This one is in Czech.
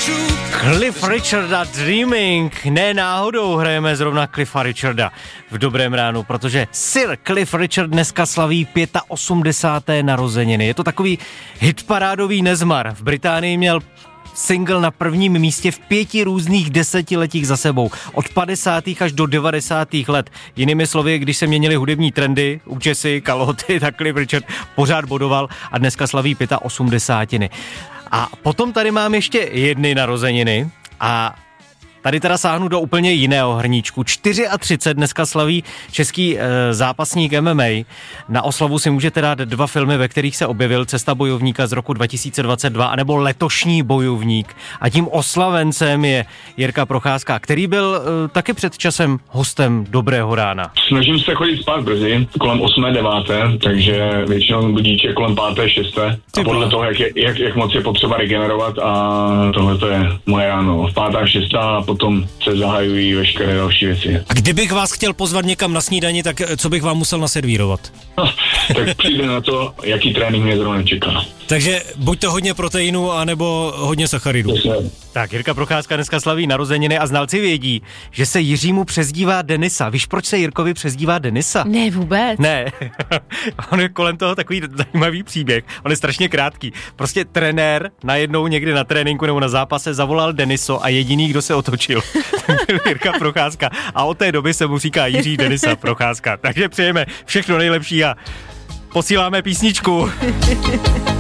Cliff Richarda Dreaming. Ne náhodou hrajeme zrovna Cliffa Richarda v Dobrém ránu, protože Sir Cliff Richard dneska slaví 85. narozeniny. Je to takový hitparádový nezmar. V Británii měl single na prvním místě v 5 různých desetiletích za sebou. Od 50. až do 90. let. Jinými slovy, když se měnily hudební trendy, účesy, kalhoty, tak Cliff Richard pořád bodoval a dneska slaví 85. A potom tady mám ještě jedny narozeniny a tady teda sáhnu do úplně jiného hrníčku. 34 dneska slaví český zápasník MMA. Na oslavu si můžete dát 2 filmy, ve kterých se objevil, Cesta bojovníka z roku 2022, anebo Letošní bojovník. A tím oslavencem je Jirka Procházka, který byl taky před časem hostem Dobrého rána. Snažím se chodit spát brzy, kolem 8. 9. takže většinou budíček kolem 5. 6. A podle toho, jak moc je potřeba regenerovat, a tohle to je moje ráno. 5. 6. a potom se zahajují veškeré další věci. A kdybych vás chtěl pozvat někam na snídani, tak co bych vám musel naservírovat? Tak přijde na to, jaký trénink mě zrovna čeká. Takže buď to hodně proteinu, anebo hodně sacharidů. Tak, Jirka Procházka dneska slaví narozeniny a znalci vědí, že se Jiřímu přezdívá Denisa. Víš, proč se Jirkovi přezdívá Denisa? Ne, vůbec. Ne, on je kolem toho takový zajímavý příběh, on je strašně krátký. Prostě trenér najednou někdy na tréninku nebo na zápase zavolal Deniso a jediný, kdo se otočil, byl Jirka Procházka. A od té doby se mu říká Jiří Denisa Procházka. Takže přejeme všechno nejlepší a posíláme písničku.